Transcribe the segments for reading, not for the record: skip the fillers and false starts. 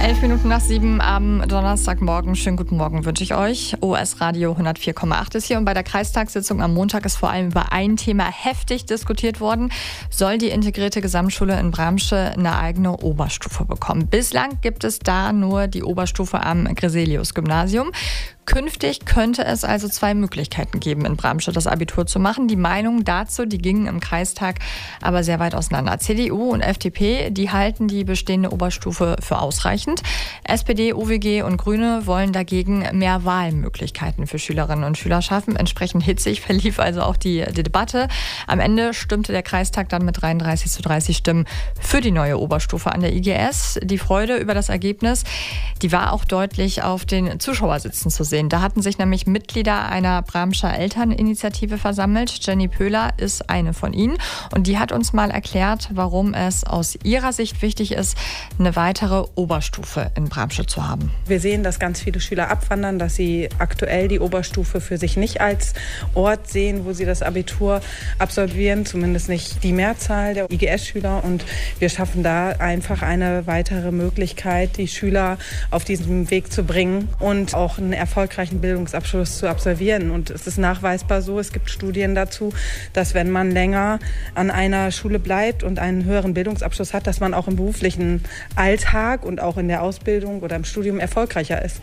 11:11 am Donnerstagmorgen. Schönen guten Morgen wünsche ich euch. OS Radio 104,8 ist hier und bei der Kreistagssitzung am Montag ist vor allem über ein Thema heftig diskutiert worden. Soll die integrierte Gesamtschule in Bramsche eine eigene Oberstufe bekommen? Bislang gibt es da nur die Oberstufe am Greselius-Gymnasium. Künftig könnte es also zwei Möglichkeiten geben, in Bramsche das Abitur zu machen. Die Meinungen dazu, die gingen im Kreistag aber sehr weit auseinander. CDU und FDP, die halten die bestehende Oberstufe für ausreichend. SPD, UWG und Grüne wollen dagegen mehr Wahlmöglichkeiten für Schülerinnen und Schüler schaffen. Entsprechend hitzig verlief also auch die Debatte. Am Ende stimmte der Kreistag dann mit 33:30 Stimmen für die neue Oberstufe an der IGS. Die Freude über das Ergebnis, die war auch deutlich auf den Zuschauersitzen zu sehen. Da hatten sich nämlich Mitglieder einer Bramscher Elterninitiative versammelt. Jenny Pöhler ist eine von ihnen und die hat uns mal erklärt, warum es aus ihrer Sicht wichtig ist, eine weitere Oberstufe in Bramsche zu haben. Wir sehen, dass ganz viele Schüler abwandern, dass sie aktuell die Oberstufe für sich nicht als Ort sehen, wo sie das Abitur absolvieren, zumindest nicht die Mehrzahl der IGS-Schüler. Und wir schaffen da einfach eine weitere Möglichkeit, die Schüler auf diesem Weg zu bringen und auch einen erfolgreichen Bildungsabschluss zu absolvieren. Und es ist nachweisbar so, es gibt Studien dazu, dass wenn man länger an einer Schule bleibt und einen höheren Bildungsabschluss hat, dass man auch im beruflichen Alltag und auch in der Ausbildung oder im Studium erfolgreicher ist.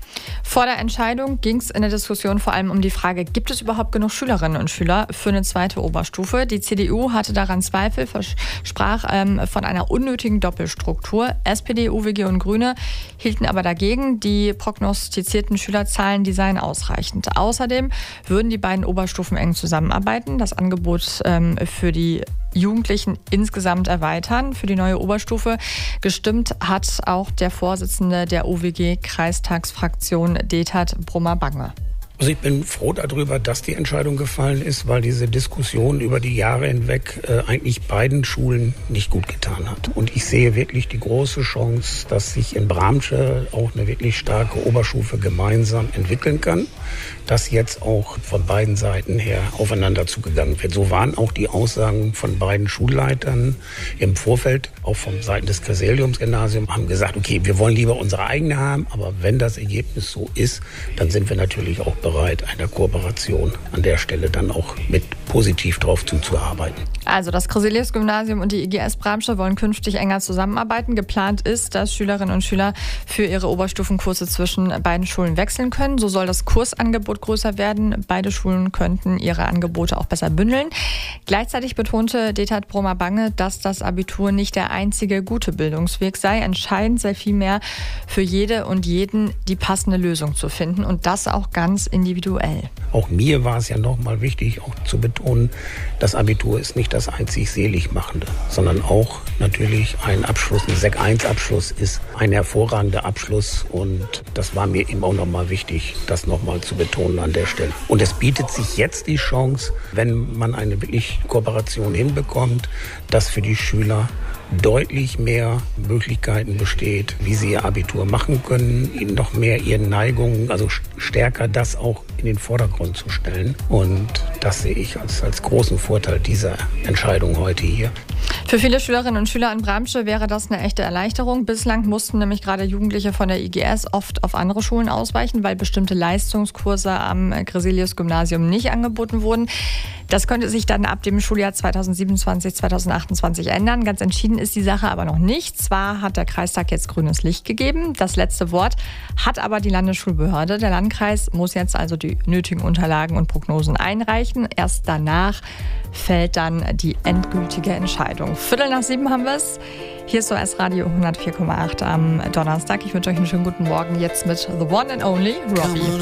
Vor der Entscheidung ging es in der Diskussion vor allem um die Frage, gibt es überhaupt genug Schülerinnen und Schüler für eine zweite Oberstufe? Die CDU hatte daran Zweifel, sprach von einer unnötigen Doppelstruktur. SPD, UWG und Grüne hielten aber dagegen. Die prognostizierten Schülerzahlen, die seien ausreichend. Außerdem würden die beiden Oberstufen eng zusammenarbeiten, das Angebot für die Jugendlichen insgesamt erweitern für die neue Oberstufe. Gestimmt hat auch der Vorsitzende der OWG-Kreistagsfraktion Detert Brummer-Bange. Also ich bin froh darüber, dass die Entscheidung gefallen ist, weil diese Diskussion über die Jahre hinweg eigentlich beiden Schulen nicht gut getan hat. Und ich sehe wirklich die große Chance, dass sich in Bramsche auch eine wirklich starke Oberstufe gemeinsam entwickeln kann, dass jetzt auch von beiden Seiten her aufeinander zugegangen wird. So waren auch die Aussagen von beiden Schulleitern im Vorfeld, auch von Seiten des Greselius-Gymnasiums, haben gesagt, okay, wir wollen lieber unsere eigene haben, aber wenn das Ergebnis so ist, dann sind wir natürlich auch bereit, einer Kooperation an der Stelle dann auch mit positiv drauf zuzuarbeiten. Also das Greselius-Gymnasium und die IGS Bramsche wollen künftig enger zusammenarbeiten. Geplant ist, dass Schülerinnen und Schüler für ihre Oberstufenkurse zwischen beiden Schulen wechseln können. So soll das Kursangebot größer werden. Beide Schulen könnten ihre Angebote auch besser bündeln. Gleichzeitig betonte Detert Brummer-Bange, dass das Abitur nicht der einzige gute Bildungsweg sei. Entscheidend sei vielmehr für jede und jeden die passende Lösung zu finden und das auch ganz individuell. Auch mir war es ja nochmal wichtig, auch zu betonen, das Abitur ist nicht das einzig Seligmachende, sondern auch natürlich ein Abschluss, ein Sek 1 Abschluss ist ein hervorragender Abschluss und das war mir eben auch nochmal wichtig, das nochmal zu betonen an der Stelle. Und es bietet sich jetzt die Chance, wenn man eine wirklich Kooperation hinbekommt, dass für die Schüler deutlich mehr Möglichkeiten besteht, wie sie ihr Abitur machen können, ihnen noch mehr ihren Neigungen, also stärker das auch in den Vordergrund zu stellen. Und das sehe ich als großen Vorteil dieser Entscheidung heute hier. Für viele Schülerinnen und Schüler in Bramsche wäre das eine echte Erleichterung. Bislang mussten nämlich gerade Jugendliche von der IGS oft auf andere Schulen ausweichen, weil bestimmte Leistungskurse am Greselius-Gymnasium nicht angeboten wurden. Das könnte sich dann ab dem Schuljahr 2027/2028 ändern. Ganz entschieden ist die Sache aber noch nicht. Zwar hat der Kreistag jetzt grünes Licht gegeben, das letzte Wort hat aber die Landesschulbehörde. Der Landkreis muss jetzt also die nötigen Unterlagen und Prognosen einreichen. Erst danach fällt dann die endgültige Entscheidung. 6:15 haben wir es. Hier ist OS Radio 104,8 am Donnerstag. Ich wünsche euch einen schönen guten Morgen jetzt mit The One and Only Robbie.